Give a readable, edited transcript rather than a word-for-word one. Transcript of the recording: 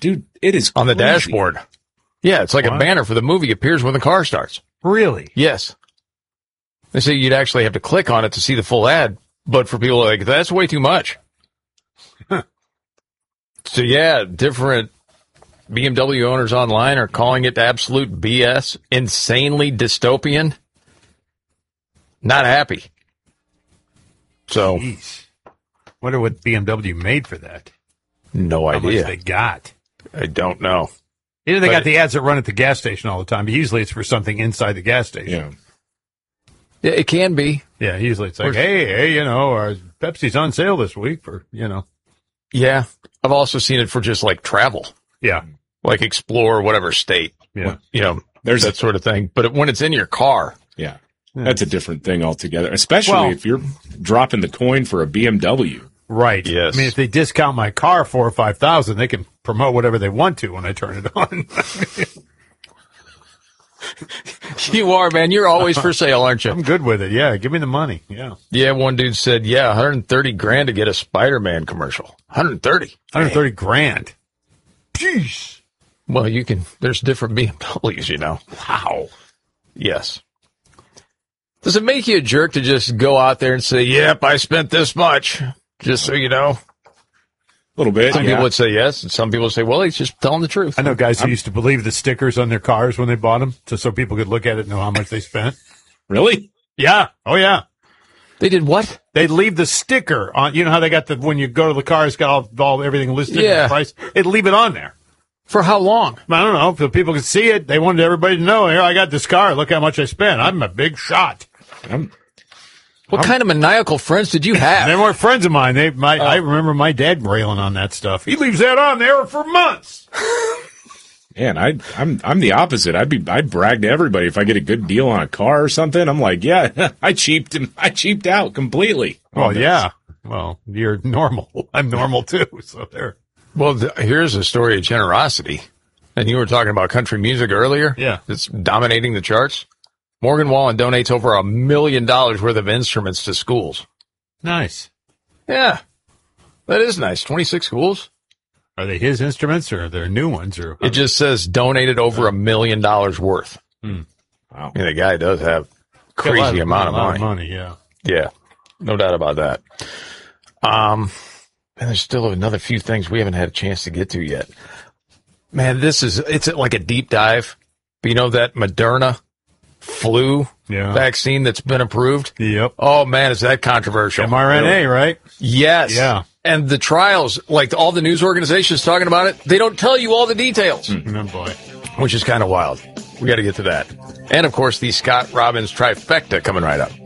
Dude, it is on the crazy. dashboard. Yeah, it's like a banner for the movie appears when the car starts. Really? Yes. They say you'd actually have to click on it to see the full ad, but for people like, that's way too much. So, yeah, different BMW owners online are calling it absolute BS, insanely dystopian. Not happy. So, jeez. Wonder what BMW made for that. No idea. How much they got. I don't know. You know, they got the ads that run at the gas station all the time. But usually it's for something inside the gas station. Yeah, it can be. Yeah, usually it's like, hey, you know, our Pepsi's on sale this week for, you know. Yeah. I've also seen it for just like travel. Yeah. Like explore whatever state. Yeah. You know, there's that sort of thing. But when it's in your car. Yeah. That's a different thing altogether, especially if you're dropping the coin for a BMW. Right. Yes. I mean, if they discount my car 4,000 or 5,000, they can promote whatever they want to when I turn it on. You are, man. You're always for sale, aren't you? I'm good with it. Yeah. Give me the money. Yeah. Yeah. One dude said, yeah, $130,000 to get a Spider-Man commercial. 130 grand. Jeez. Well, there's different BMWs, you know. Wow. Yes. Does it make you a jerk to just go out there and say, yep, I spent this much, just so you know? A little bit. Some people would say yes, and some people say, well, he's just telling the truth. I know guys who used to believe the stickers on their cars when they bought them, so people could look at it and know how much they spent. Really? Yeah. Oh, yeah. They did what? They'd leave the sticker on. You know how they got when you go to the car, it's got all everything listed in the price? They'd leave it on there. For how long? I don't know. So people could see it. They wanted everybody to know, here, I got this car. Look how much I spent. I'm a big shot. What kind of maniacal friends did you have? They weren't friends of mine. I remember my dad railing on that stuff. He leaves that on there for months. Man, I'm the opposite. I'd brag to everybody if I get a good deal on a car or something. I'm like, yeah, I cheaped out completely. Oh yeah. Well, you're normal. I'm normal too. So there. Well, here's a story of generosity. And you were talking about country music earlier. Yeah. It's dominating the charts. Morgan Wallen donates over $1 million worth of instruments to schools. Nice. Yeah. That is nice. 26 schools. Are they his instruments or are they new ones? Or it just says donated over $1 million worth. Wow. And the guy does have crazy amount of money. Yeah. Yeah. No doubt about that. And there's still another few things we haven't had a chance to get to yet. Man, it's like a deep dive. But you know that Moderna flu vaccine that's been approved? Yep. Oh, man, is that controversial. mRNA, right? Yes. Yeah. And the trials, like all the news organizations talking about it, they don't tell you all the details. Oh, boy. Which is kind of wild. We got to get to that. And, of course, the Scott Robbins trifecta coming right up.